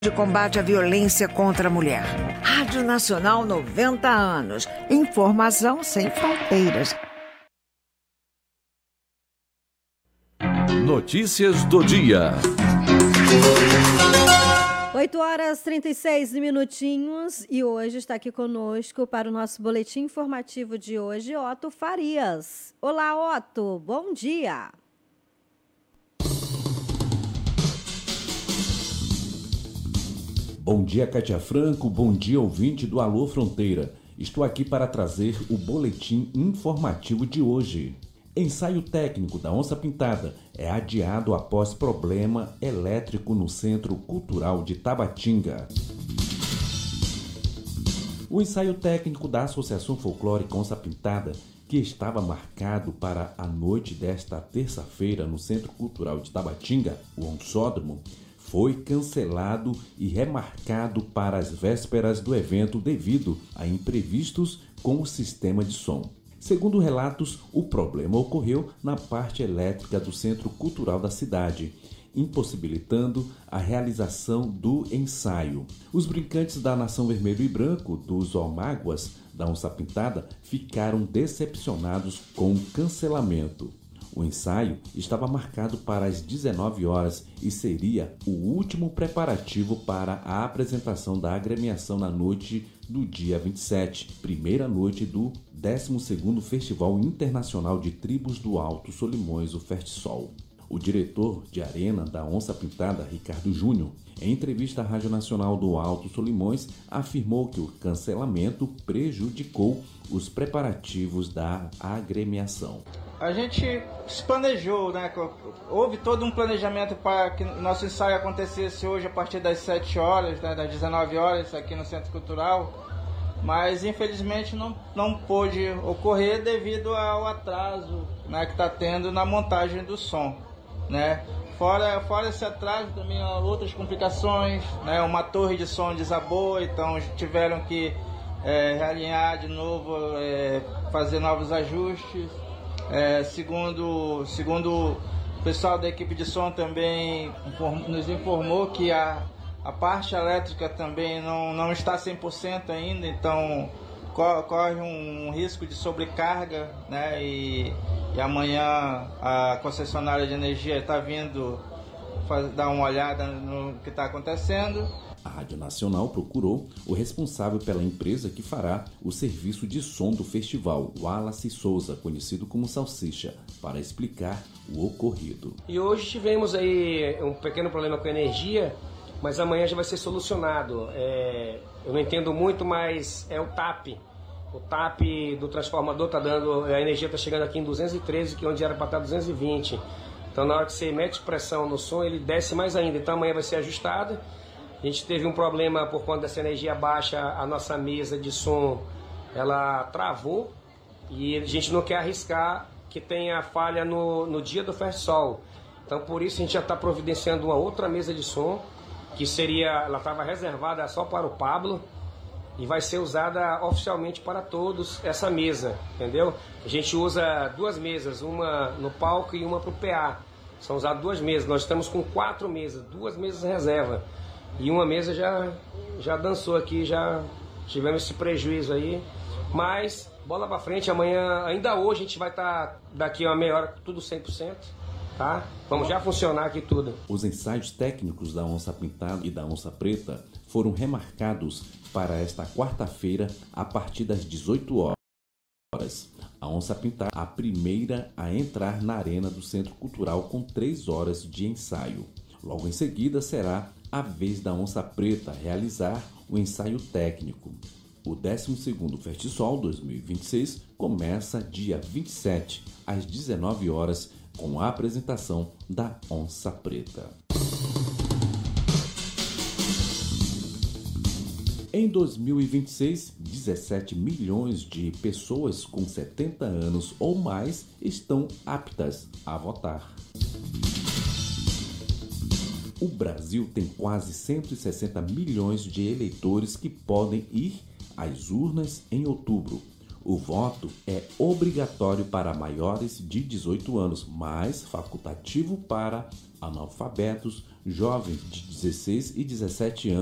de combate à violência contra a mulher. Rádio Nacional 90 anos. Informação sem fronteiras. Notícias do dia. 8h36 e hoje está aqui conosco para o nosso boletim informativo de hoje, Otto Farias. Olá, Otto, bom dia. Bom dia, Kátia Franco, bom dia, ouvinte do Alô Fronteira. Estou aqui para trazer o boletim informativo de hoje. Ensaio técnico da Onça Pintada é adiado após problema elétrico no Centro Cultural de Tabatinga. O ensaio técnico da Associação Folclórica Onça Pintada, que estava marcado para a noite desta terça-feira no Centro Cultural de Tabatinga, o Onçódromo, foi cancelado e remarcado para as vésperas do evento devido a imprevistos com o sistema de som. Segundo relatos, o problema ocorreu na parte elétrica do Centro Cultural da cidade, impossibilitando a realização do ensaio. Os brincantes da Nação Vermelho e Branco, dos Omáguas, da Onça Pintada, ficaram decepcionados com o cancelamento. O ensaio estava marcado para as 19 horas e seria o último preparativo para a apresentação da agremiação na noite do dia 27, primeira noite do 12º Festival Internacional de Tribos do Alto Solimões, o Fertisol. O diretor de arena da Onça Pintada, Ricardo Júnior, em entrevista à Rádio Nacional do Alto Solimões, afirmou que o cancelamento prejudicou os preparativos da agremiação. A gente se planejou, né? Houve todo um planejamento para que o nosso ensaio acontecesse hoje a partir das 7 horas, né? Das 19 horas, aqui no Centro Cultural, mas infelizmente não pôde ocorrer devido ao atraso, né, que está tendo na montagem do som, né? Fora esse atraso também há outras complicações, né? Uma torre de som desabou, então tiveram que realinhar de novo, fazer novos ajustes. Segundo o pessoal da equipe de som também nos informou que a parte elétrica também não está 100% ainda, então corre um risco de sobrecarga, né? E amanhã a concessionária de energia está vindo dar uma olhada no que está acontecendo. A Rádio Nacional procurou o responsável pela empresa que fará o serviço de som do festival, Wallace Souza, conhecido como Salsicha, para explicar o ocorrido. E hoje tivemos aí um pequeno problema com a energia, mas amanhã já vai ser solucionado. Eu não entendo muito, mas é o TAP. O TAP do transformador está dando, a energia está chegando aqui em 213, que onde era para estar 220. Então na hora que você mete pressão no som, ele desce mais ainda. Então amanhã vai ser ajustado. A gente teve um problema por conta dessa energia baixa, a nossa mesa de som, ela travou e a gente não quer arriscar que tenha falha no dia do Fertisol. Então por isso a gente já está providenciando uma outra mesa de som, que ela estava reservada só para o Pablo e vai ser usada oficialmente para todos essa mesa, entendeu? A gente usa duas mesas, uma no palco e uma para o PA. São usadas duas mesas, nós estamos com 4 mesas, 2 mesas reserva. E uma mesa já dançou aqui, já tivemos esse prejuízo aí. Mas, bola pra frente, amanhã, ainda hoje, a gente vai estar daqui a meia hora, tudo 100%, tá? Vamos já funcionar aqui tudo. Os ensaios técnicos da Onça Pintada e da Onça Preta foram remarcados para esta quarta-feira, a partir das 18 horas. A Onça Pintada, a primeira a entrar na arena do Centro Cultural com 3 horas de ensaio. Logo em seguida será a vez da Onça Preta realizar o ensaio técnico. O 12º Fertisol 2026 começa dia 27, às 19 horas, com a apresentação da Onça Preta. Em 2026, 17 milhões de pessoas com 70 anos ou mais estão aptas a votar. O Brasil tem quase 160 milhões de eleitores que podem ir às urnas em outubro. O voto é obrigatório para maiores de 18 anos, mas facultativo para analfabetos, jovens de 16 e 17 anos